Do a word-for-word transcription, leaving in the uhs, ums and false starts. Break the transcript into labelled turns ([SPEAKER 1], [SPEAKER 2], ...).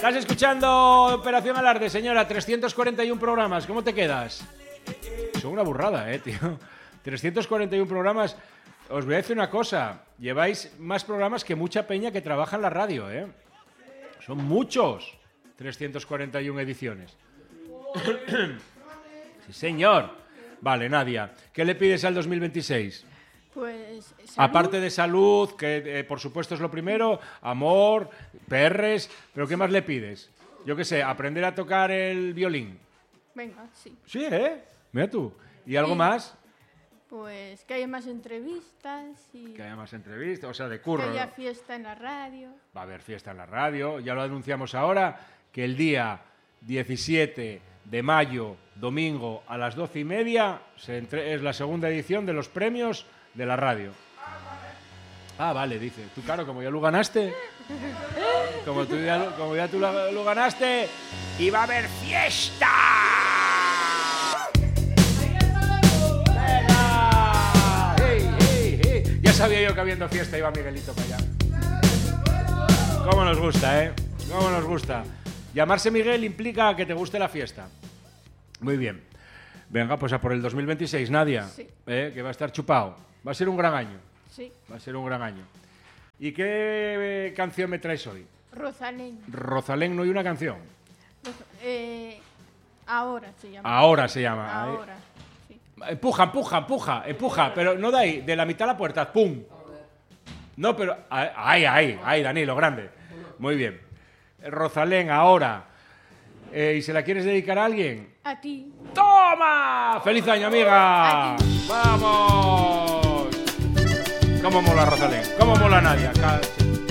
[SPEAKER 1] Estás escuchando Operación Alarde, señora. trescientos cuarenta y uno programas. ¿Cómo te quedas? Son una burrada, eh, tío. trescientos cuarenta y uno programas. Os voy a decir una cosa. Lleváis más programas que mucha peña que trabaja en la radio, eh. Son muchos. trescientos cuarenta y uno ediciones. Sí, señor. Vale, Nadia. ¿Qué le pides al dos mil veintiséis?
[SPEAKER 2] Pues salud.
[SPEAKER 1] Aparte de salud, que eh, por supuesto es lo primero, amor, perres, pero ¿qué más le pides? Yo qué sé, aprender a tocar el violín.
[SPEAKER 2] Venga, sí.
[SPEAKER 1] Sí, ¿eh? Mira tú. ¿Y algo
[SPEAKER 2] Sí.
[SPEAKER 1] más?
[SPEAKER 2] Pues que haya más entrevistas y
[SPEAKER 1] Que haya más entrevistas, o sea, de curro.
[SPEAKER 2] que haya
[SPEAKER 1] ¿no?
[SPEAKER 2] fiesta en la radio.
[SPEAKER 1] Va a haber fiesta en la radio, ya lo anunciamos ahora, que el día diecisiete de mayo, domingo, a las doce y media, se entre... es la segunda edición de los premios de la radio. Ah, vale, dice. Tú, claro, como ya lo ganaste, como, tú ya, lo- como ya tú lo, lo ganaste, y va a haber fiesta. ¡Venga! ¡Hey, hey, hey! Ya sabía yo que habiendo fiesta iba Miguelito para allá. ¿Cómo nos gusta, eh? ¿Cómo nos gusta? Llamarse Miguel implica que te guste la fiesta. Muy bien. Venga, pues a por el dos mil veintiséis, Nadia.
[SPEAKER 2] Sí.
[SPEAKER 1] ¿Eh? Que va a estar chupado. Va a ser un gran año.
[SPEAKER 2] Sí.
[SPEAKER 1] Va a ser un gran año. ¿Y qué eh, canción me traes hoy?
[SPEAKER 2] Rosalén.
[SPEAKER 1] Rosalén no hay una canción.
[SPEAKER 2] Rosa- eh, ahora se llama.
[SPEAKER 1] Ahora se llama. ¿eh?
[SPEAKER 2] Ahora. Sí.
[SPEAKER 1] Empuja, empuja, empuja, empuja. Pero no de ahí, de la mitad a la puerta. ¡Pum! No, pero... Ahí, ahí, ahí, Danilo, grande. Muy bien. Rosalén, ahora. Eh, ¿Y se la quieres dedicar a alguien?
[SPEAKER 2] A ti.
[SPEAKER 1] ¡Toma! ¡Feliz año, amiga!
[SPEAKER 2] A ti.
[SPEAKER 1] ¡Vamos! ¿Cómo mola Rosalén? ¿Cómo mola Nadia? Ca-